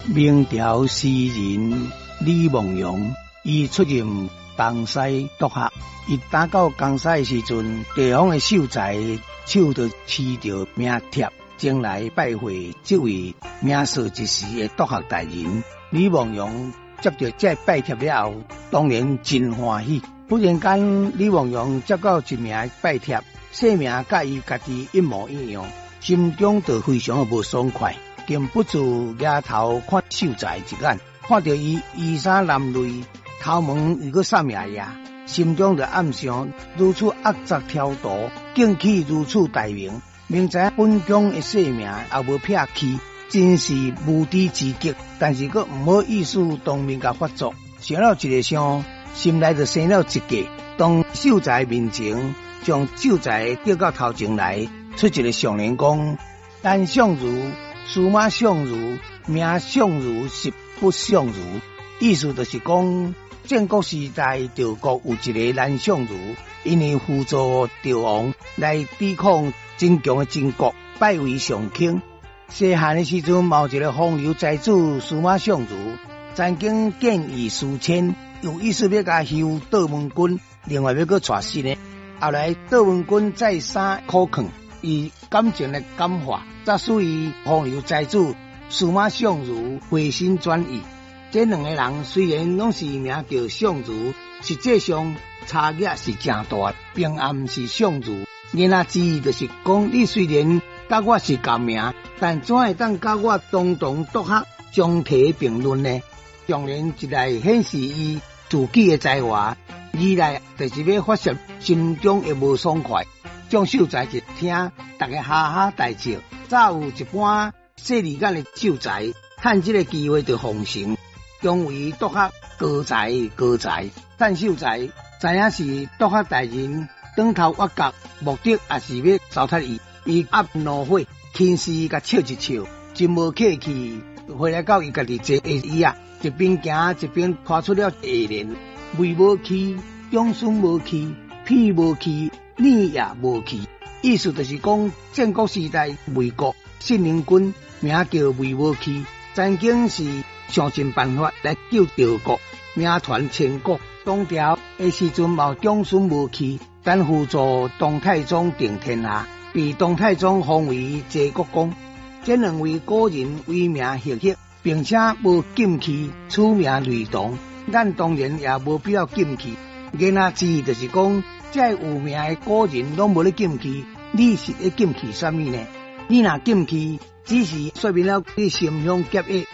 明朝诗人李梦阳，伊出任江西督学。伊打到江西的时阵，地方的秀才手就持着名帖，前来拜会这位名噪一时的督学大人。李梦阳接到这拜帖了后，当然真欢喜。忽然间，李梦阳接到一名拜帖，姓名甲伊家己一模一样，心中就非常的无爽快，禁不住抬头看秀才一眼，看到伊衣衫褴褛，头毛又搁散呀呀，心中就暗想：如此恶作挑逗，竟起如此大名，明知本宫的姓名也无撇去，真是无知之极。但是佫唔好意思当面甲发作，想了一个想，心内就生了一计。当秀才面前，将秀才叫到头前来，出一个上联讲：单相如，驷马相如，命相如，实不相如。意思就是讲，战国时代赵国有一个蓝相如，因为辅助赵王来抵抗真强的秦国，拜为上卿。西汉的时阵，有一个风流才子驷马相如，曾经见异思迁，有意思要甲休窦文君，另外要搁娶新的。后来窦文君再三苦劝，以感情来感化，才使伊风流才子驷马相如回心转意。这两个人虽然拢是名叫相如，实际上差异是真大，并暗是相如。言下之意就是讲，你虽然甲我是同名，但怎会当甲我堂堂督学相提并论呢？当然，一来显示伊自己的才华，二来就是要发泄心中的无爽快。将秀才一听，大家哈哈大笑。早有一般细腻眼的秀才，趁这个机会就奉承，恭维督学高才高才。但秀才知影是督学大人转头挖角，目的也是要糟蹋伊。伊压怒火，轻视甲笑一笑，真无客气，回来到伊家己坐的椅啊，一边行一边拖出了下联：位无去，长孙无去，屁无去，你也无去。意思就是讲，战国时代魏国信陵君名叫魏无去，曾经是想尽办法来救赵国，名传千古。当朝的时阵，有长孙无去，但辅助东太宗定天下，被东太宗封为济国公。这两位古人威名赫赫，并且无禁忌，取名雷同。咱当然也无必要禁忌。言下之意就是讲，这有名的古人拢无咧禁忌，你是咧禁忌什么呢？你若禁忌，只是说明了你心胸狭隘。